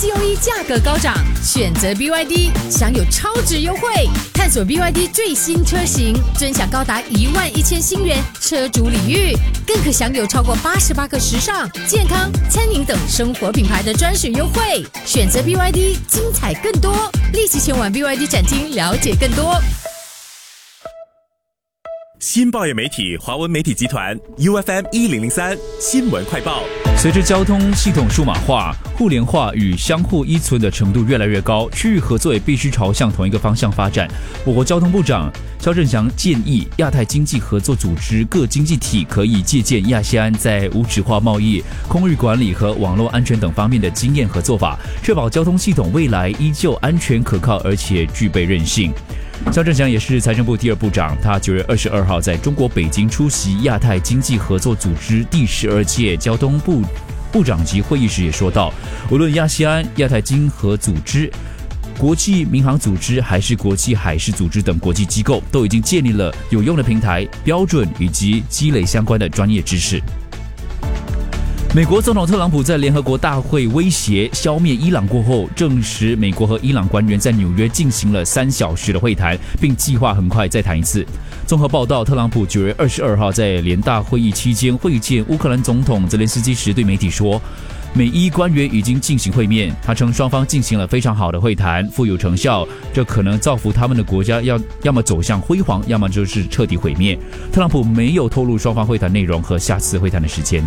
COE 价格高涨，选择 BYD 享有超值优惠。探索 BYD 最新车型，尊享高达11000新元车主礼遇，更可享有超过88个时尚、健康、餐饮等生活品牌的专属优惠。选择 BYD， 精彩更多，立即前往 BYD 展厅了解更多。 新报业媒体华文媒体集团 UFM 1003新闻快报。 随着交通系统数码化、互联化与相互依存的程度越来越高，区域合作也必须朝向同一个方向发展。我国交通部长肖振祥建议，亚太经济合作组织各经济体可以借鉴亚细安在无纸化贸易、空域管理和网络安全等方面的经验和做法，确保交通系统未来依旧安全可靠，而且具备韧性。肖振祥也是财政部第二部长，他9月22号在中国北京出席亚太经济合作组织第12届交通部长级会议时也说到，无论亚细安、亚太经合组织、国际民航组织还是国际海事组织等国际机构，都已经建立了有用的平台、标准以及积累相关的专业知识。美国总统特朗普在联合国大会威胁消灭伊朗过后，证实美国和伊朗官员在纽约进行了3小时的会谈，并计划很快再谈一次。综合报道，特朗普9月22号在联大会议期间会见乌克兰总统泽连斯基时对媒体说，美伊官员已经进行会面，他称双方进行了非常好的会谈，富有成效，这可能造福他们的国家要么走向辉煌，要么就是彻底毁灭。特朗普没有透露双方会谈内容和下次会谈的时间。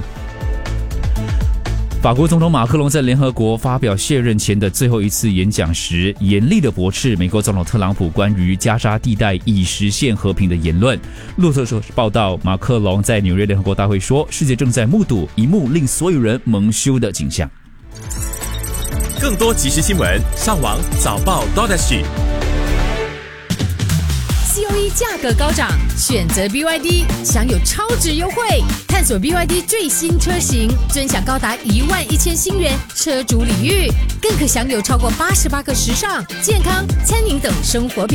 法国总统马克龙在联合国发表卸任前的最后一次演讲时，严厉地驳斥美国总统特朗普关于加沙地带已实现和平的言论。路透社报道，马克龙在纽约联合国大会说，世界正在目睹一幕令所有人蒙羞的景象。 更多即时新闻，上网早报 COE 价格高涨，选择 BYD 享有超值优惠。探索 BYD 最新车型，尊享高达11000新元车主礼遇，更可享有超过88个时尚、健康、餐饮等生活品